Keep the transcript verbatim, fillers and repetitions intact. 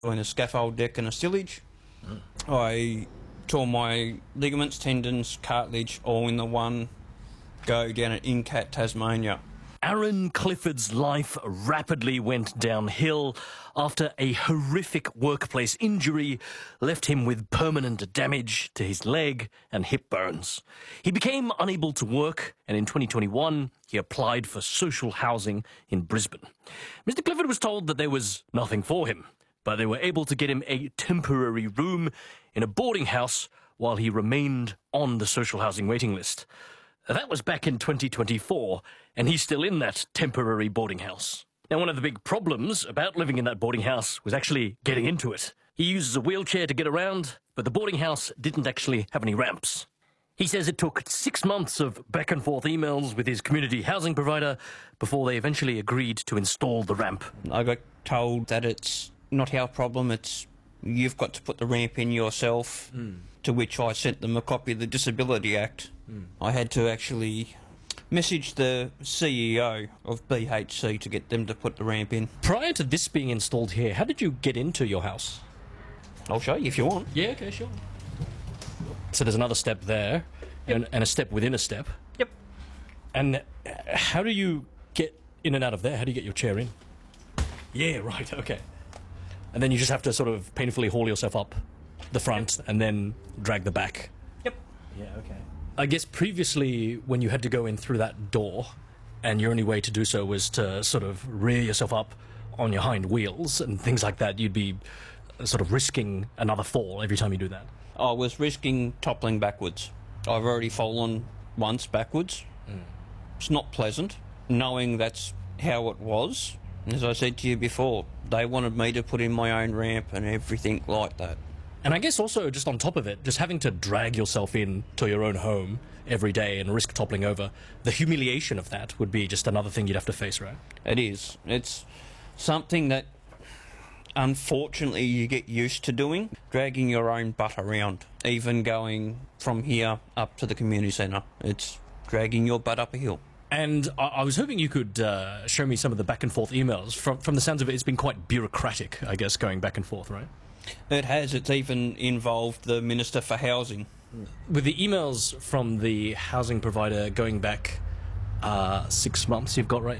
in a scaffold deck and a stillage. Mm. I tore my ligaments, tendons, cartilage all in the one go down at Incat, Tasmania. Aaron Clifford's life rapidly went downhill after a horrific workplace injury left him with permanent damage to his leg and hip bones. He became unable to work, and in twenty twenty-one, he applied for social housing in Brisbane. Mister Clifford was told that there was nothing for him, but they were able to get him a temporary room in a boarding house while he remained on the social housing waiting list. That was back in twenty twenty-four, and he's still in that temporary boarding house. Now, one of the big problems about living in that boarding house was actually getting into it. He uses a wheelchair to get around, but the boarding house didn't actually have any ramps. He says it took six months of back and forth emails with his community housing provider before they eventually agreed to install the ramp. I got told that it's not our problem, it's you've got to put the ramp in yourself, mm. to which I sent them a copy of the Disability Act. Mm. I had to actually message the C E O of B H C to get them to put the ramp in. Prior to this being installed here, how did you get into your house? I'll show you if you want. Yeah, okay, sure. So there's another step there, yep. and, and a step within a step. Yep. And how do you get in and out of there? How do you get your chair in? Yeah, right, okay. And then you just have to sort of painfully haul yourself up the front, yep. and then drag the back. Yep. Yeah, okay. I guess previously when you had to go in through that door and your only way to do so was to sort of rear yourself up on your hind wheels and things like that, you'd be sort of risking another fall every time you do that. I was risking toppling backwards. I've already fallen once backwards. Mm. It's not pleasant, knowing that's how it was. As I said to you before, they wanted me to put in my own ramp and everything like that. And I guess also, just on top of it, just having to drag yourself in to your own home every day and risk toppling over, the humiliation of that would be just another thing you'd have to face, right? It is. It's something that, unfortunately, you get used to doing, dragging your own butt around, even going from here up to the community centre. It's dragging your butt up a hill. And I, I was hoping you could uh, show me some of the back and forth emails. From, from the sounds of it, it's been quite bureaucratic, I guess, going back and forth, right? It has. It's even involved the Minister for Housing. With the emails from the housing provider going back uh, six months you've got right